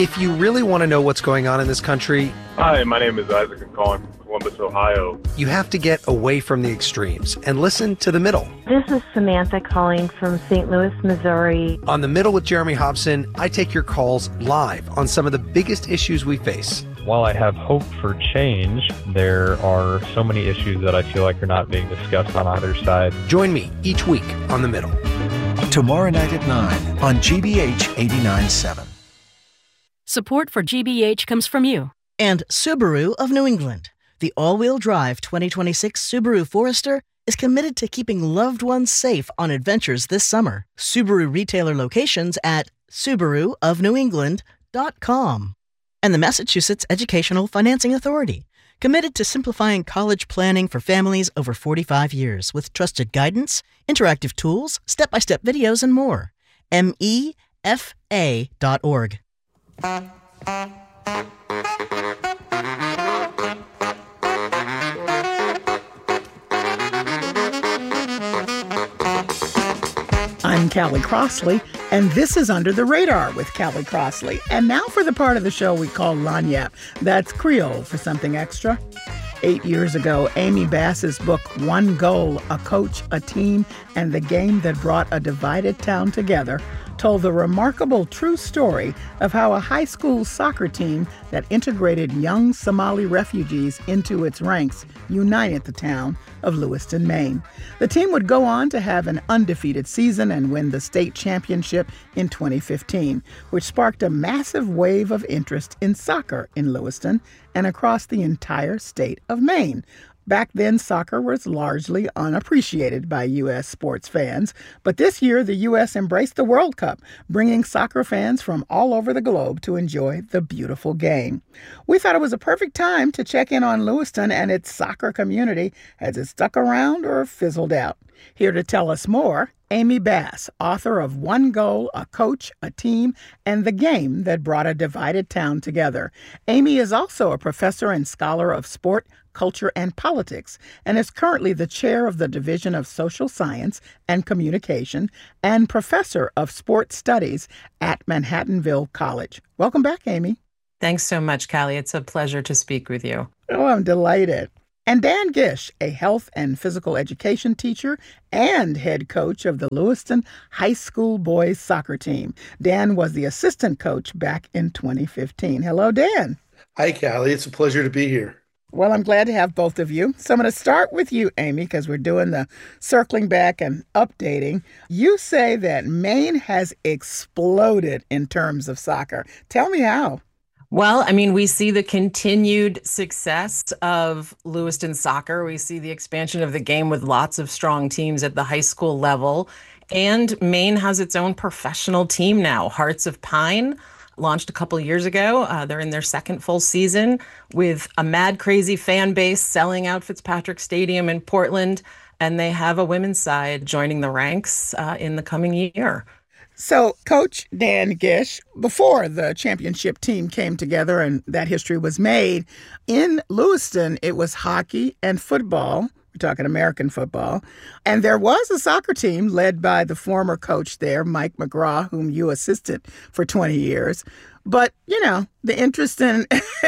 If you really want to know what's going on in this country, Hi, my name is Isaac. I'm calling from Columbus, Ohio. you have to get away from the extremes and listen to The Middle. This is Samantha calling from St. Louis, Missouri. On The Middle with Jeremy Hobson, I take your calls live on some of the biggest issues we face. While I have hope for change, there are so many issues that I feel like are not being discussed on either side. Join me each week on The Middle. Tomorrow night at 9 on GBH 89.7. Support for GBH comes from you. And Subaru of New England. The all-wheel drive 2026 Subaru Forester is committed to keeping loved ones safe on adventures this summer. Subaru retailer locations at SubaruofNewEngland.com. And the Massachusetts Educational Financing Authority, committed to simplifying college planning for families over 45 years with trusted guidance, interactive tools, step-by-step videos, and more. MEFA.org. I'm Callie Crossley, and this is Under the Radar with Callie Crossley. And now for the part of the show we call Lagniappe. That's Creole for something extra. 8 years ago, Amy Bass's book, One Goal, A Coach, a Team, and the Game That Brought a Divided Town Together, told the remarkable true story of how a high school soccer team that integrated young Somali refugees into its ranks united the town of Lewiston, Maine. The team would go on to have an undefeated season and win the state championship in 2015, which sparked a massive wave of interest in soccer in Lewiston and across the entire state of Maine. Back then, soccer was largely unappreciated by U.S. sports fans, but this year the U.S. embraced the World Cup, bringing soccer fans from all over the globe to enjoy the beautiful game. We thought it was a perfect time to check in on Lewiston and its soccer community. Has it stuck around or fizzled out? Here to tell us more, Amy Bass, author of One Goal, A Coach, a Team, and the Game That Brought a Divided Town Together. Amy is also a professor and scholar of sport, culture, and politics, and is currently the chair of the Division of Social Science and Communication and professor of sports studies at Manhattanville College. Welcome back, Amy. Thanks so much, Callie. It's a pleasure to speak with you. Oh, I'm delighted. And Dan Gish, a health and physical education teacher and head coach of the Lewiston High School boys soccer team. Dan was the assistant coach back in 2015. Hello, Dan. Hi, Callie. It's a pleasure to be here. Well, I'm glad to have both of you. So I'm going to start with you, Amy, because we're doing the circling back and updating. You say that Maine has exploded in terms of soccer. Tell me how. Well, I mean, we see the continued success of Lewiston soccer. We see the expansion of the game with lots of strong teams at the high school level. And Maine has its own professional team now. Hearts of Pine launched a couple years ago. They're in their second full season with a mad, crazy fan base selling out Fitzpatrick Stadium in Portland. And they have a women's side joining the ranks in the coming year. So, Coach Dan Gish, before the championship team came together and that history was made, in Lewiston, it was hockey and football. We're talking American football. And there was a soccer team led by the former coach there, Mike McGraw, whom you assisted for 20 years. But, you know, the interest in,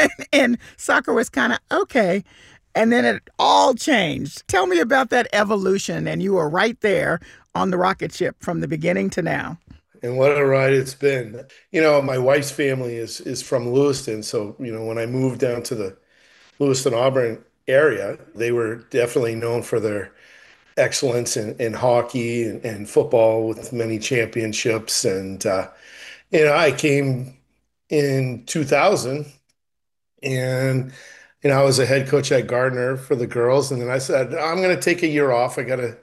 in soccer was kind of okay. And then it all changed. Tell me about that evolution. And you were right there on the rocket ship from the beginning to now. And what a ride it's been. You know, my wife's family is from Lewiston. So, you know, when I moved down to the Lewiston-Auburn area, they were definitely known for their excellence in hockey and football with many championships. And, you know, I came in 2000 and, you know, I was a head coach at Gardner for the girls. And then I said, I'm going to take a year off. I got a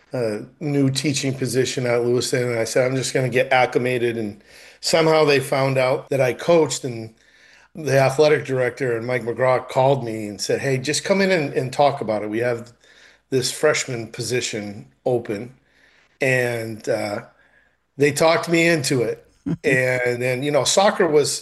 new teaching position at Lewiston, and I said, I'm just going to get acclimated. And somehow they found out that I coached, and the athletic director and Mike McGraw called me and said, hey, just come in and talk about it. We have this freshman position open. And they talked me into it. And then, you know, Coach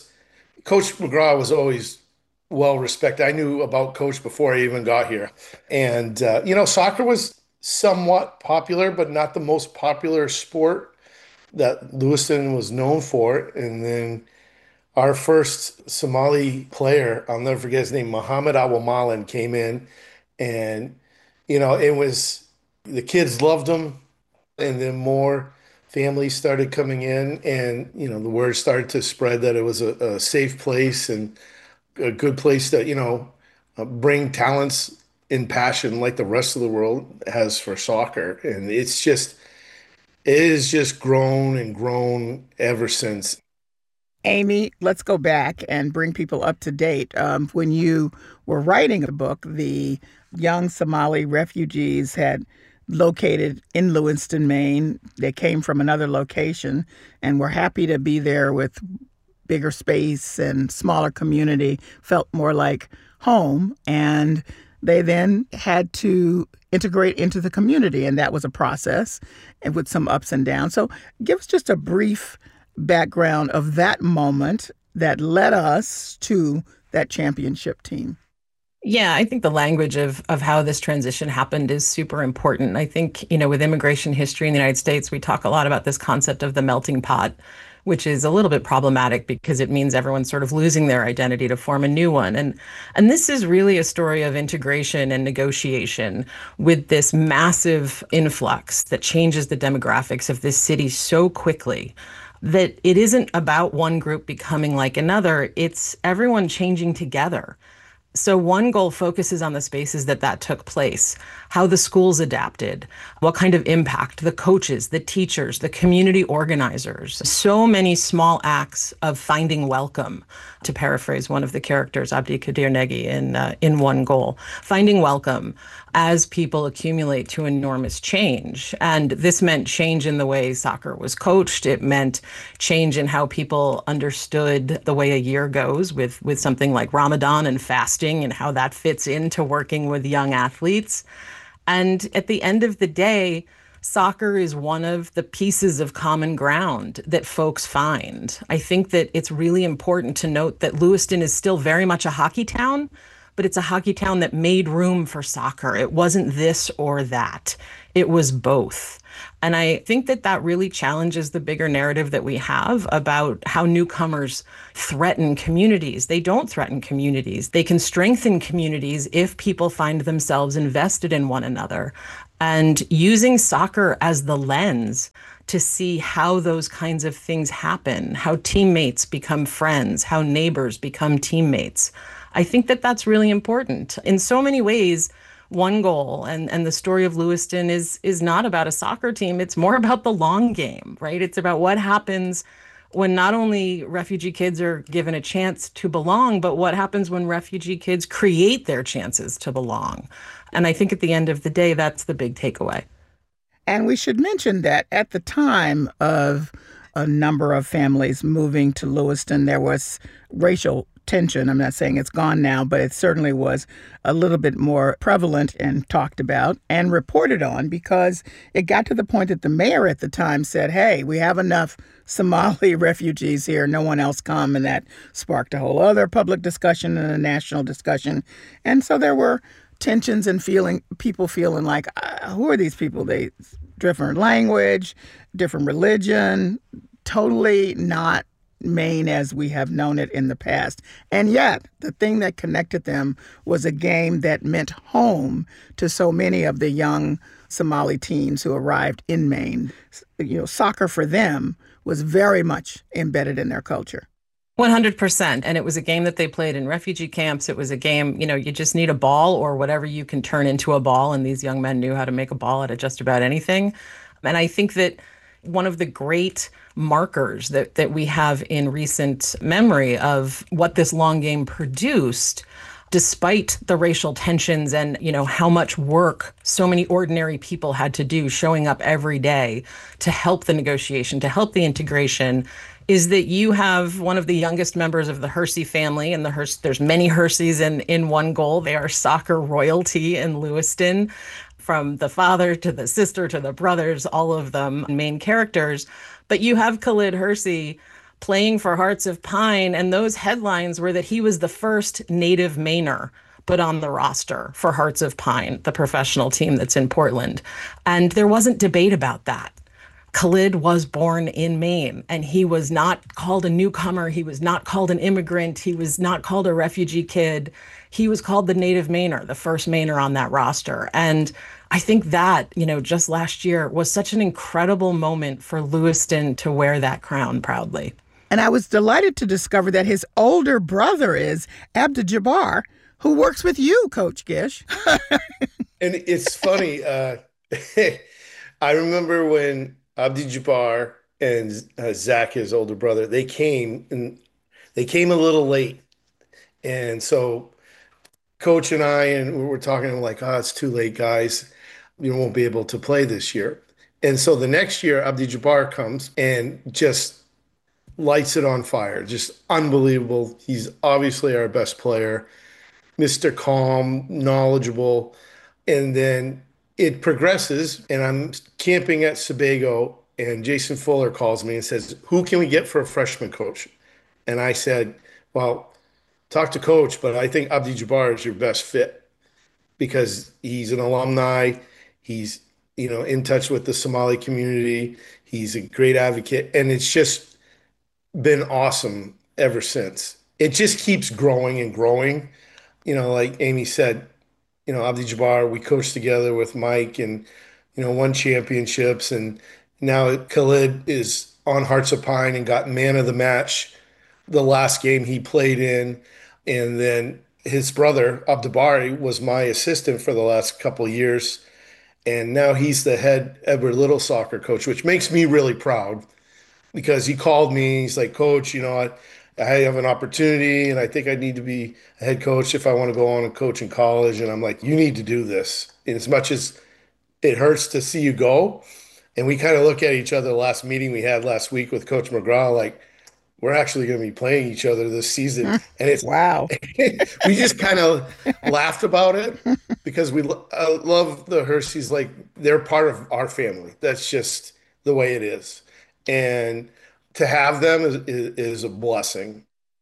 McGraw was always well respected. I knew about Coach before I even got here. And, you know, soccer was somewhat popular, but not the most popular sport that Lewiston was known for. And then our first Somali player, I'll never forget his name, Muhammad Awamalan, came in, and it was the kids loved him, and then more families started coming in, and the word started to spread that it was a safe place and a good place to bring talents in passion like the rest of the world has for soccer, and it has just grown and grown ever since. Amy, let's go back and bring people up to date. When you were writing the book, the young Somali refugees had located in Lewiston, Maine. They came from another location and were happy to be there with bigger space and smaller community, felt more like home. And they then had to integrate into the community, and that was a process and with some ups and downs. So give us just a brief background of that moment that led us to that championship team. Yeah, I think the language of how this transition happened is super important. I think, with immigration history in the United States, we talk a lot about this concept of the melting pot, which is a little bit problematic because it means everyone's sort of losing their identity to form a new one. And this is really a story of integration and negotiation with this massive influx that changes the demographics of this city so quickly that it isn't about one group becoming like another, it's everyone changing together. So One Goal focuses on the spaces that took place, how the schools adapted, what kind of impact, the coaches, the teachers, the community organizers, so many small acts of finding welcome, to paraphrase one of the characters, Abdi Kadir Negi, in One Goal, finding welcome as people accumulate to enormous change. And this meant change in the way soccer was coached. It meant change in how people understood the way a year goes with something like Ramadan and fasting and how that fits into working with young athletes. And at the end of the day, soccer is one of the pieces of common ground that folks find. I think that it's really important to note that Lewiston is still very much a hockey town, but it's a hockey town that made room for soccer. It wasn't this or that. It was both. And I think that really challenges the bigger narrative that we have about how newcomers threaten communities. They don't threaten communities. They can strengthen communities if people find themselves invested in one another. And using soccer as the lens to see how those kinds of things happen, how teammates become friends, how neighbors become teammates. I think that's really important. In so many ways, One Goal and the story of Lewiston is not about a soccer team. It's more about the long game, right? It's about what happens when not only refugee kids are given a chance to belong, but what happens when refugee kids create their chances to belong. And I think at the end of the day, that's the big takeaway. And we should mention that at the time of a number of families moving to Lewiston, there was racial tension. I'm not saying it's gone now, but it certainly was a little bit more prevalent and talked about and reported on, because it got to the point that the mayor at the time said, hey, we have enough Somali refugees here, no one else come. And that sparked a whole other public discussion and a national discussion. And so there were tensions and people feeling like, who are these people? They different language, different religion, totally not Maine as we have known it in the past. And yet, the thing that connected them was a game that meant home to so many of the young Somali teens who arrived in Maine. Soccer for them was very much embedded in their culture. 100%. And it was a game that they played in refugee camps. It was a game, you just need a ball or whatever you can turn into a ball. And these young men knew how to make a ball out of just about anything. And I think that one of the great markers that we have in recent memory of what this long game produced, despite the racial tensions and, how much work so many ordinary people had to do showing up every day to help the negotiation, to help the integration, is that you have one of the youngest members of the Hersey family, and there's many Herseys in One Goal. They are soccer royalty in Lewiston, from the father to the sister to the brothers, all of them main characters. But you have Khalid Hersey playing for Hearts of Pine, and those headlines were that he was the first native Mainer put on the roster for Hearts of Pine, the professional team that's in Portland. And there wasn't debate about that. Khalid was born in Maine, and he was not called a newcomer. He was not called an immigrant. He was not called a refugee kid. He was called the native Mainer, the first Mainer on that roster. And I think that, just last year was such an incredible moment for Lewiston to wear that crown proudly. And I was delighted to discover that his older brother is Abdi-Jabbar, who works with you, Coach Gish. And it's funny. I remember when Abdi-Jabbar and Zach, his older brother, they came a little late. And so Coach and we were talking like, it's too late, guys. You won't be able to play this year. And so the next year, Abdi-Jabbar comes and just lights it on fire. Just unbelievable. He's obviously our best player. Mr. Calm, knowledgeable. And then it progresses, and I'm camping at Sebago, and Jason Fuller calls me and says, who can we get for a freshman coach? And I said, well, talk to Coach, but I think Abdi-Jabbar is your best fit because he's an alumni. He's, in touch with the Somali community. He's a great advocate, and it's just been awesome ever since. It just keeps growing and growing. Like Amy said, Abdi-Jabbar, we coached together with Mike and, won championships. And now Khalid is on Hearts of Pine and got man of the match the last game he played in. And then his brother, Abdibari, was my assistant for the last couple of years. And now he's the head Edward Little soccer coach, which makes me really proud because he called me. He's like, Coach, I have an opportunity and I think I need to be a head coach if I want to go on and coach in college. And I'm like, you need to do this. And as much as it hurts to see you go, and we kind of look at each other, the last meeting we had last week with Coach McGraw, like, we're actually going to be playing each other this season. And it's wow. We just kind of laughed about it because we love the Hershey's. Like, they're part of our family. That's just the way it is. And to have them is a blessing.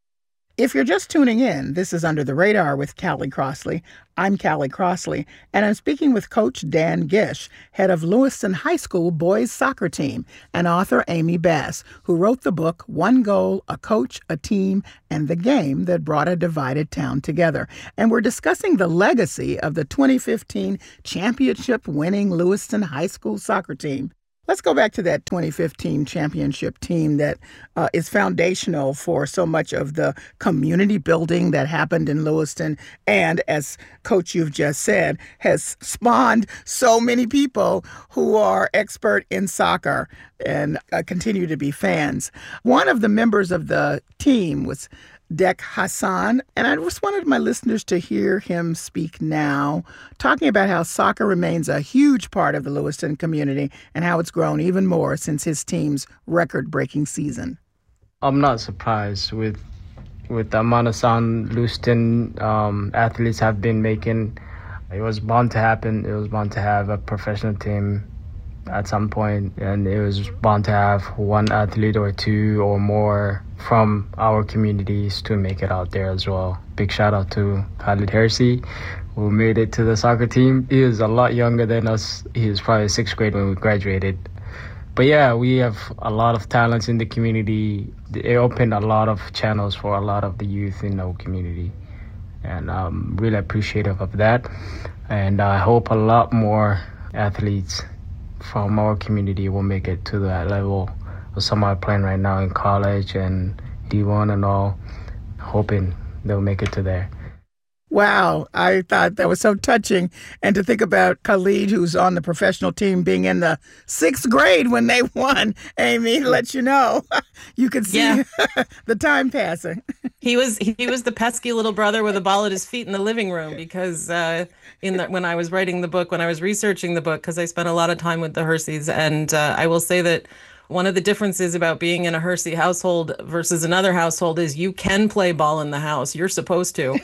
If you're just tuning in, this is Under the Radar with Callie Crossley. I'm Callie Crossley, and I'm speaking with Coach Dan Gish, head of Lewiston High School boys soccer team, and author Amy Bass, who wrote the book One Goal, A Coach, a Team, and the Game That Brought a Divided Town Together. And we're discussing the legacy of the 2015 championship-winning Lewiston High School soccer team. Let's go back to that 2015 championship team that is foundational for so much of the community building that happened in Lewiston and, as Coach you've just said, has spawned so many people who are expert in soccer and continue to be fans. One of the members of the team was Dek Hassan, and I just wanted my listeners to hear him speak now, talking about how soccer remains a huge part of the Lewiston community and how it's grown even more since his team's record-breaking season. I'm not surprised with the amount of sound Lewiston athletes have been making. It was bound to happen. It was bound to have a professional team at some point, and it was bound to have one athlete or two or more from our communities to make it out there as well. Big shout out to Khalid Hersey, who made it to the soccer team. He is a lot younger than us. He was probably 6th grade when we graduated. But yeah, we have a lot of talents in the community. It opened a lot of channels for a lot of the youth in our community. And I'm really appreciative of that. And I hope a lot more athletes from our community will make it to that level. Some are playing right now in college and D1 and all, hoping they'll make it to there. Wow, I thought that was so touching. And to think about Khalid, who's on the professional team, being in the 6th grade when they won, Amy, let you know. You could see the time passing. He was the pesky little brother with a ball at his feet in the living room because when I was writing the book, when I was researching the book, because I spent a lot of time with the Herseys, and I will say that one of the differences about being in a Hersey household versus another household is you can play ball in the house. You're supposed to.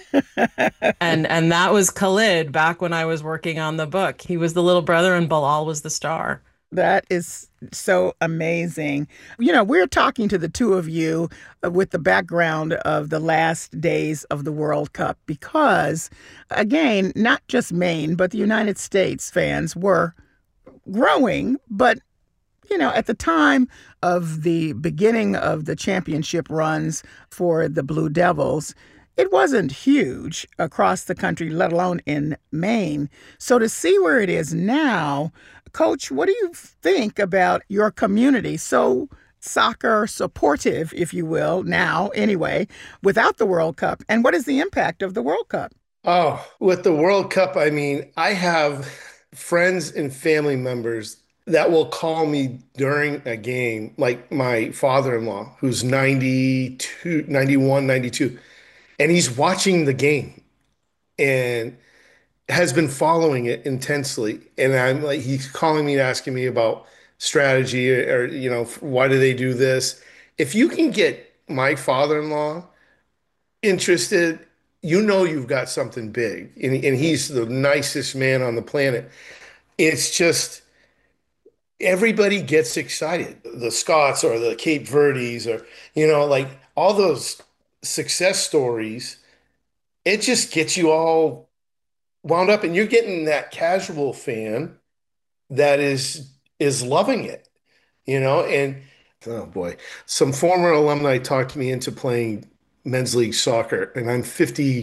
and that was Khalid back when I was working on the book. He was the little brother and Bilal was the star. That is so amazing. We're talking to the two of you with the background of the last days of the World Cup because, again, not just Maine, but the United States fans were growing, but at the time of the beginning of the championship runs for the Blue Devils, it wasn't huge across the country, let alone in Maine. So to see where it is now, Coach, what do you think about your community? So soccer supportive, if you will, now anyway, without the World Cup. And what is the impact of the World Cup? Oh, with the World Cup, I mean, I have friends and family members that will call me during a game, like my father-in-law, who's 92, 91, 92, and he's watching the game and has been following it intensely. And I'm like, he's calling me and asking me about strategy or, why do they do this? If you can get my father-in-law interested, you've got something big. And he's the nicest man on the planet. It's just, everybody gets excited. The Scots or the Cape Verdes or, like all those success stories, it just gets you all wound up, and you're getting that casual fan that is loving it, and oh boy, some former alumni talked me into playing men's league soccer, and I'm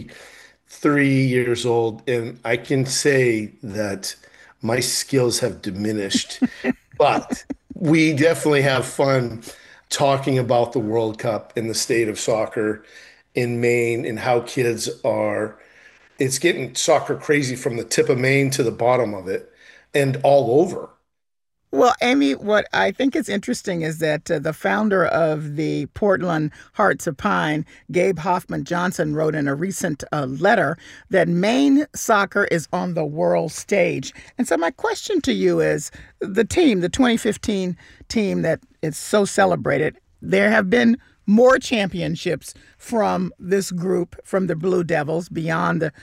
53 years old, and I can say that my skills have diminished, but we definitely have fun talking about the World Cup and the state of soccer in Maine and how kids are. It's getting soccer crazy from the tip of Maine to the bottom of it and all over. Well, Amy, what I think is interesting is that the founder of the Portland Hearts of Pine, Gabe Hoffman Johnson, wrote in a recent letter that Maine soccer is on the world stage. And so my question to you is, the team, the 2015 team that is so celebrated, there have been more championships from this group, from the Blue Devils, beyond the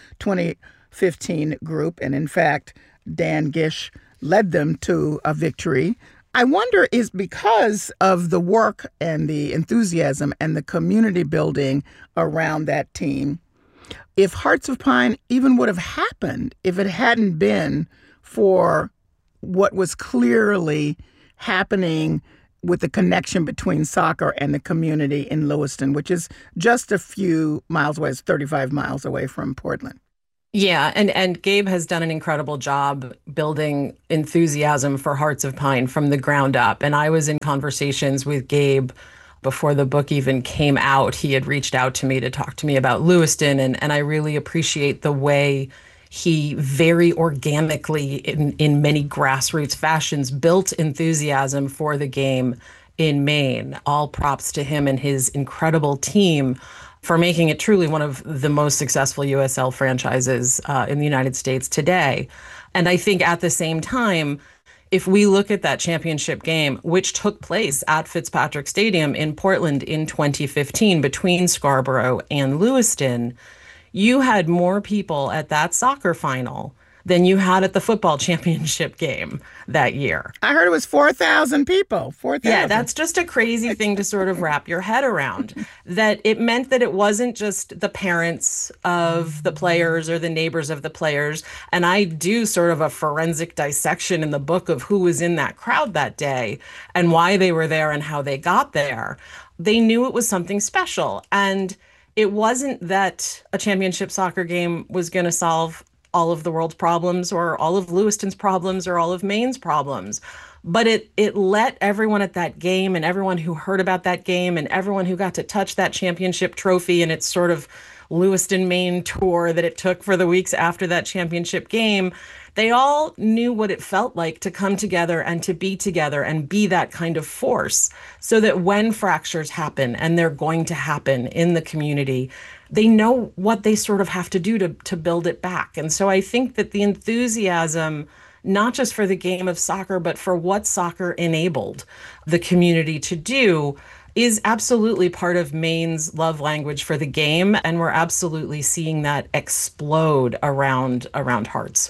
2015 group. And in fact, Dan Gish led them to a victory. I wonder, is because of the work and the enthusiasm and the community building around that team, if Hearts of Pine even would have happened if it hadn't been for what was clearly happening with the connection between soccer and the community in Lewiston, which is just a few miles away, it's 35 miles away from Portland. Yeah, and Gabe has done an incredible job building enthusiasm for Hearts of Pine from the ground up. And I was in conversations with Gabe before the book even came out. He had reached out to me to talk to me about Lewiston, and I really appreciate the way he very organically, in many grassroots fashions, built enthusiasm for the game in Maine. All props to him and his incredible team for making it truly one of the most successful USL franchises in the United States today. And I think at the same time, if we look at that championship game, which took place at Fitzpatrick Stadium in Portland in 2015 between Scarborough and Lewiston, you had more people at that soccer final than you had at the football championship game that year. I heard it was 4,000 people. 4,000. Yeah, that's just a crazy thing to sort of wrap your head around. That it meant that it wasn't just the parents of the players or the neighbors of the players. And I do sort of a forensic dissection in the book of who was in that crowd that day and why they were there and how they got there. They knew it was something special. And it wasn't that a championship soccer game was going to solve all of the world's problems or all of Lewiston's problems or all of Maine's problems. But it let everyone at that game and everyone who heard about that game and everyone who got to touch that championship trophy and its sort of Lewiston, Maine tour that it took for the weeks after that championship game, they all knew what it felt like to come together and to be together and be that kind of force so that when fractures happen, and they're going to happen in the community, they know what they sort of have to do to build it back. And so I think that the enthusiasm, not just for the game of soccer, but for what soccer enabled the community to do, is absolutely part of Maine's love language for the game. And we're absolutely seeing that explode around Hearts.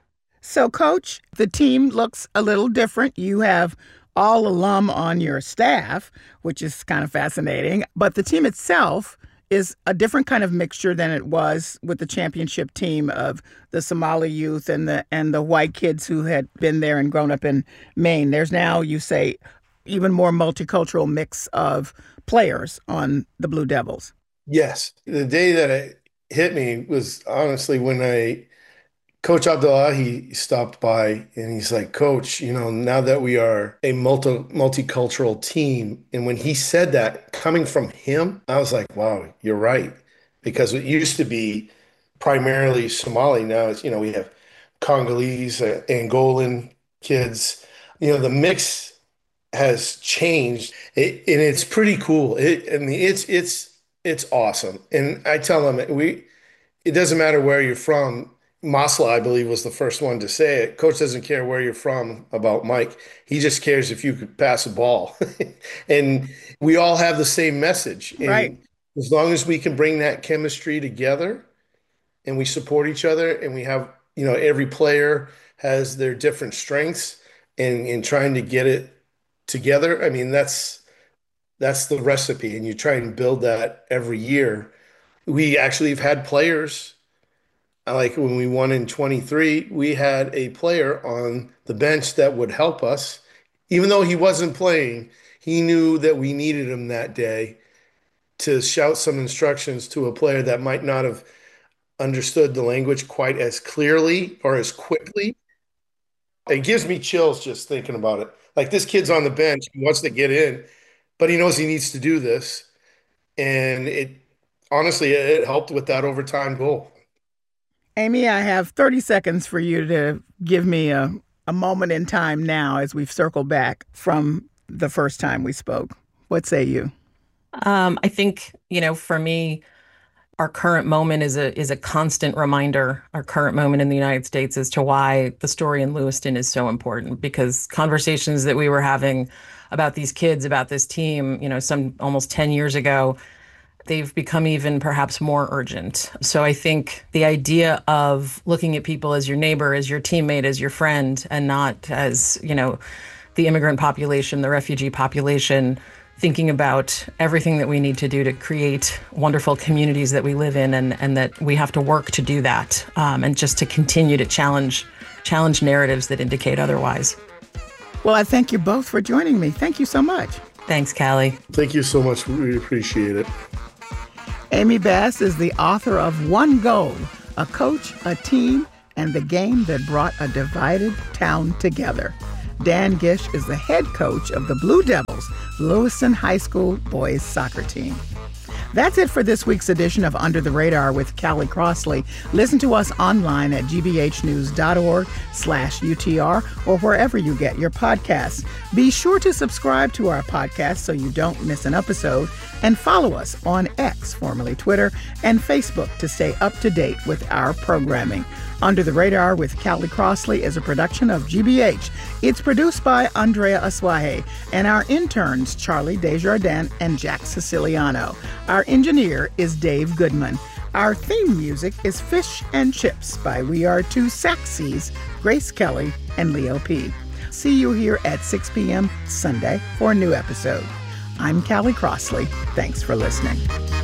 So, Coach, the team looks a little different. You have all alum on your staff, which is kind of fascinating. But the team itself is a different kind of mixture than it was with the championship team of the Somali youth and the white kids who had been there and grown up in Maine. There's now, you say, even more multicultural mix of players on the Blue Devils. Yes. The day that it hit me was honestly when Coach Abdullahi stopped by and he's like, Coach, now that we are a multicultural team. And when he said that coming from him, I was like, wow, you're right. Because it used to be primarily Somali. Now it's, we have Congolese, Angolan kids. The mix has changed and it's pretty cool. It's awesome. And I tell them it doesn't matter where you're from. Masla, I believe, was the first one to say it. Coach doesn't care where you're from about Mike. He just cares if you could pass a ball. And we all have the same message. And right. As long as we can bring that chemistry together and we support each other and we have, every player has their different strengths and trying to get it together. I mean, that's the recipe. And you try and build that every year. We actually have had players. Like when we won in 23, we had a player on the bench that would help us. Even though he wasn't playing, he knew that we needed him that day to shout some instructions to a player that might not have understood the language quite as clearly or as quickly. It gives me chills just thinking about it. Like this kid's on the bench, he wants to get in, but he knows he needs to do this. And it helped with that overtime goal. Amy, I have 30 seconds for you to give me a moment in time now as we've circled back from the first time we spoke. What say you? I think, for me, our current moment is a constant reminder, our current moment in the United States, as to why the story in Lewiston is so important, because conversations that we were having about these kids, about this team, some almost 10 years ago, they've become even perhaps more urgent. So I think the idea of looking at people as your neighbor, as your teammate, as your friend, and not as, the immigrant population, the refugee population, thinking about everything that we need to do to create wonderful communities that we live in, and that we have to work to do that, and just to continue to challenge narratives that indicate otherwise. Well, I thank you both for joining me. Thank you so much. Thanks, Callie. Thank you so much. We appreciate it. Amy Bass is the author of One Goal, A Coach, a Team, and the Game That Brought a Divided Town Together. Dan Gish is the head coach of the Blue Devils, Lewiston High School boys soccer team. That's it for this week's edition of Under the Radar with Callie Crossley. Listen to us online at gbhnews.org/UTR or wherever you get your podcasts. Be sure to subscribe to our podcast so you don't miss an episode, and follow us on X, formerly Twitter, and Facebook to stay up to date with our programming. Under the Radar with Callie Crossley is a production of GBH. It's produced by Andrea Aswahe and our interns Charlie Desjardins and Jack Siciliano. Our engineer is Dave Goodman. Our theme music is Fish and Chips by We Are Two Saxies, Grace Kelly and Leo P. See you here at 6 p.m. Sunday for a new episode. I'm Callie Crossley. Thanks for listening.